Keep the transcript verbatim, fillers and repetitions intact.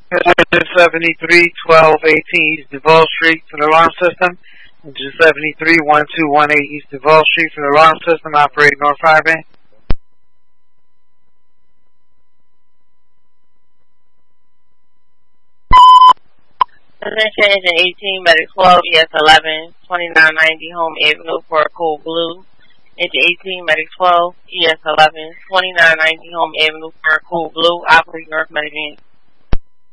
seventy-three twelve eighteen East Duval Street for the alarm system. Engine seventy-three one two one eight East Duval Street for the alarm system, operating North High Bay. Attention Engine eighteen, Medic twelve, E S eleven, twenty-nine ninety Home Avenue for a Cool Blue. Engine eighteen, Medic twelve, E S eleven, twenty-nine ninety Home Avenue for a Cool Blue, operating North Medic.